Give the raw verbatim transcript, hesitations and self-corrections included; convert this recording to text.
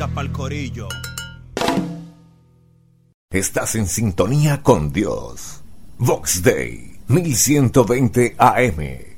música pa'l corillo. Estás en sintonía con Dios. Vox Day mil ciento veinte A M.